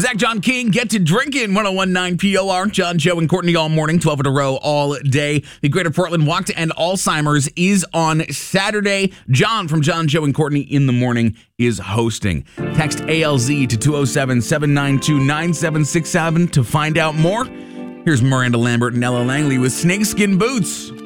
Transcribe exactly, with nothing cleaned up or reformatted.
Zach, John King, get to drinking. ten nineteen P O R. John, Joe, and Courtney all morning, twelve in a row all day. The Greater Portland Walk to End Alzheimer's is on Saturday. John from John, Joe, and Courtney in the morning is hosting. Text A L Z to two oh seven, seven nine two, nine seven six seven to find out more. Here's Miranda Lambert and Ella Langley with Snakeskin Boots.